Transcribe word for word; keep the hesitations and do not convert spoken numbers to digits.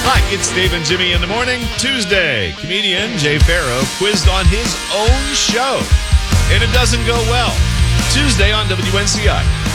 Hi, it's Dave and Jimmy in the morning. Tuesday, comedian Jay Farrow quizzed on his own show, and it doesn't go well. Tuesday on W N C I.